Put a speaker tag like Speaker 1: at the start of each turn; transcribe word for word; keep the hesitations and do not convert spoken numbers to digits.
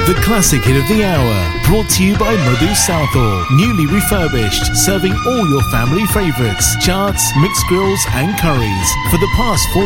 Speaker 1: The classic hit of the hour, brought to you by Madhu Southall. Newly refurbished, serving all your family favourites, charts, mixed grills and curries. For the past four